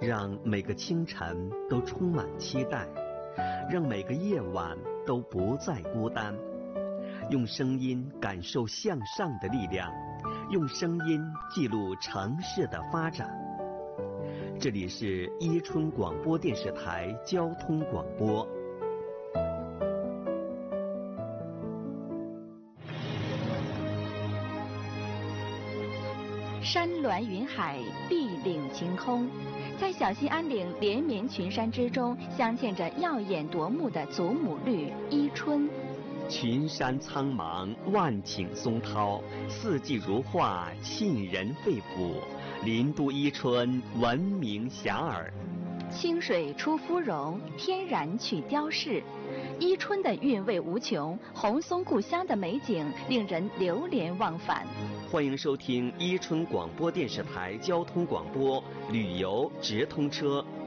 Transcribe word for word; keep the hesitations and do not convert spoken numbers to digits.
让每个清晨都充满期待，让每个夜晚都不再孤单。用声音感受向上的力量，用声音记录城市的发展。这里是伊春广播电视台交通广播。 山峦云海，碧岭晴空，在小兴安岭连绵群山之中，镶嵌着耀眼夺目的祖母绿伊春。 群山苍茫，万顷松涛，四季如画，沁人肺腑。林都伊春，闻名遐迩。 清水出芙蓉，天然去雕饰。伊春的韵味无穷，红松故乡的美景令人流连忘返。 欢迎收听伊春广播电视台交通广播旅游直通车